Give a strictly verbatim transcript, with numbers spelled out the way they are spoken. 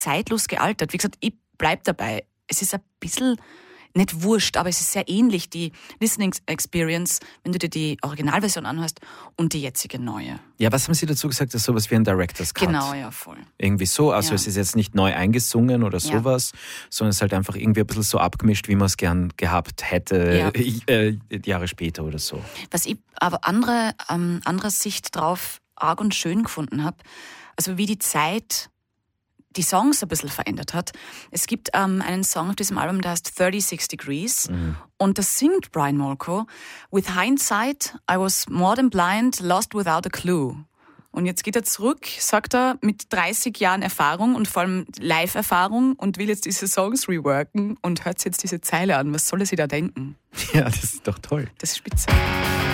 zeitlos gealtert. Wie gesagt, ich bleib dabei. Es ist ein bisschen, nicht wurscht, aber es ist sehr ähnlich, die Listening Experience, wenn du dir die Originalversion anhörst und die jetzige neue. Ja, was haben Sie dazu gesagt? Das ist sowas wie ein Director's Cut. Genau, ja, voll. Irgendwie so, also ja. es ist jetzt nicht neu eingesungen oder sowas, ja. sondern es ist halt einfach irgendwie ein bisschen so abgemischt, wie man es gern gehabt hätte, ja. äh, Jahre später oder so. Was ich aber andere, ähm, andere Sicht drauf arg und schön gefunden habe, also wie die Zeit die Songs ein bisschen verändert hat. Es gibt ähm, einen Song auf diesem Album, der heißt thirty-six degrees mhm. und das singt Brian Molko. With hindsight, I was more than blind, lost without a clue. Und jetzt geht er zurück, sagt er, mit dreißig Jahren Erfahrung und vor allem Live-Erfahrung und will jetzt diese Songs reworken und hört sich jetzt diese Zeile an. Was soll er sich da denken? Ja, das ist doch toll. Das ist spitze.